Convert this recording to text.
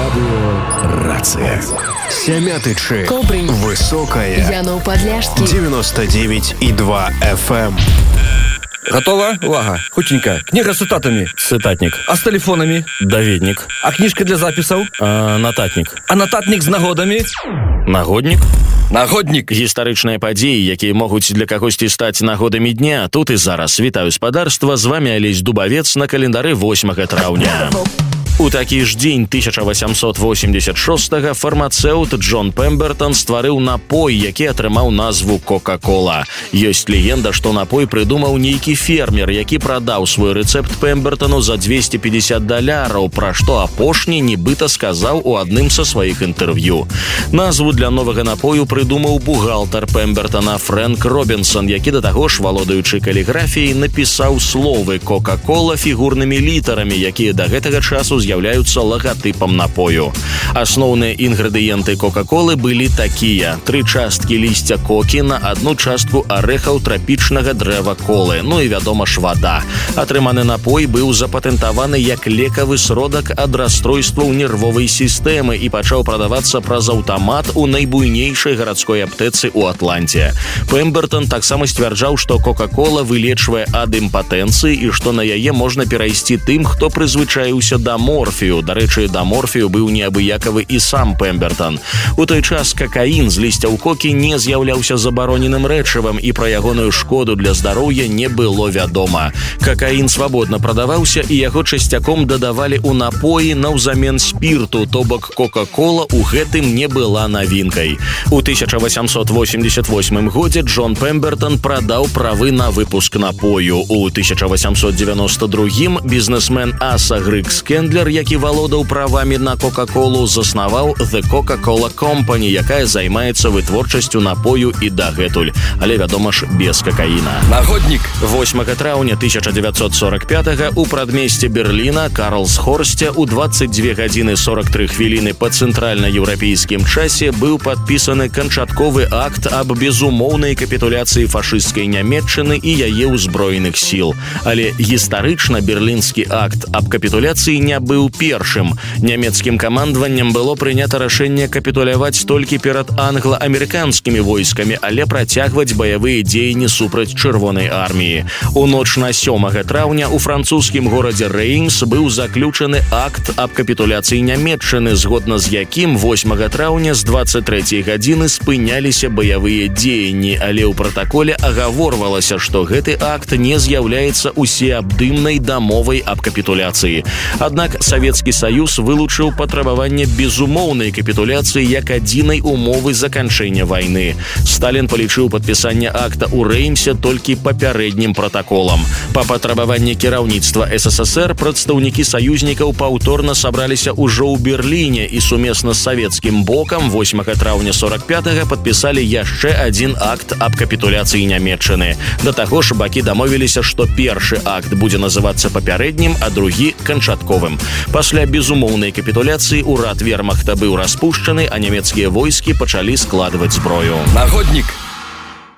Рацыя. Сямятычы. Кобрынь. Высокая. Янов Подляшский. 99,2 FM. Готова? Увага. Хутенько. Книга с цитатами. Цитатник. А с телефонами? Даведник. А книжка для записаў? Нататник. А нататник з нагодамі? Нагодник. Нагоднік. Гістарычныя падзеі, якія могуць для кагосьці стаць нагодамі дня. Тут і зараз. Вітаю спадарства. З вами Алесь Дубавец на календары 8 траўня. У такі ж дзень 1886-га фармацэўт Джон Пембертон стварыў напой, які атрымаў назву Кока-Кола. Ёсць легенда, што напой прыдумаў нейкі фермер, які прадаў свой рэцэпт Пембертону за $250, пра што апошні нібыта сказаў у адным са сваіх інтэрв'ю. Назву для новага напою прыдумаў бухгалтар Пембертона Фрэнк Робінсон, які да таго ж, валодаючы каліграфіяй, напісаў словы Кока-Кола фігурнымі літарамі, якія да гэтага часу з'яўляюцца лагатыпам напою. Асноўныя інгрэдыенты Кока-Колы былі такія: 3 часткі лісця кокі на 1 частку арэхаў трапічнага дрэва колы, ну і, вядома ж, вада. Атрыманы напой быў запатэнтаваны як лекавы сродак ад расстройстваў нервовай сістэмы і пачаў прадавацца праз аўтамат у найбуйнейшай гарадской аптэцы ў Атланце. Пембертон таксама сцвярджаў, што Кока-Кола вылечвае ад імпатэнцыі і што на яе можна перайсці тым, хто прызвычаіўся да морфію. Дарэчы, да морфію быў неабыякавы і сам Пембертон. У той час какаін з лісцяў кокі не з'яўляўся забароненым рэчывам і пра ягоную шкоду для здароўя не было вядома. Какаін свабодна прадаваўся і яго часцяком дадавалі ў напоі наўзамен спірту, то бок Кока-Кола ў гэтым не была навінкай. У 1888 годзе Джон Пембертон прадаў правы на выпуск напою. У 1892 бізнесмен Аса Грыкс Кендлер, які валодаў правамі на Кока-Колу, заснаваў The Coca-Cola Company, якая займаецца вытворчасцю напою і дагэтуль. Але, вядома ж, без какаіна. Нагоднік. 8 траўня 1945 у прадмесце Берліна, Карлсхорсце, у 22 гадзіны 43 хвіліны па цэнтральна-еўрапейскім часе быў падпісаны канчатковы акт аб безумоўнай капітуляцыі фашысцкай Нямецчыны і яе ўзброеных сіл. Але гістарычна берлінскі акт аб капітуляцыі не быў першым. Нямецкім камандаваннем было прынята рашэнне капітуляваць толькі перад англа-амерыканскімі войскамі, але працягваць баявыя дзеянні супраць Чырвонай арміі. У ноч на 7 траўня у французскім горадзе Рэймс быў заключаны акт аб капітуляцыі Нямецчыны, згодна з якім 8 траўня з 23 гадзіны спыняліся баявыя дзеянні, але ў пратаколе агаворвалася, што гэты акт не з'яўляецца усеабдымнай дамовай аб капітуляцыі. Аднак Савецкі Саюз вылучыў патрабаванне безумоўнай капітуляцыі як адзінай умовы заканчэння вайны. Сталін палічыў падпісанне акта ў Рэймсе толькі папярэднім пратаколам. Па патрабаванні кіраўніцтва СССР прадстаўнікі саюзнікаў паўторна сабраліся ўжо ў Берліне і сумесна з савецкім бокам 8 траўня 45-га падпісалі яшчэ адзін акт аб капітуляцыі Нямецчыны. Да таго ж бакі дамовіліся, што першы акт будзе называцца папярэднім, а другі канчатковым. Пасля безумоўнай капітуляцыі ўрад вермахта быў распушчаны, а нямецкія войскі пачалі складваць зброю. Нагоднік.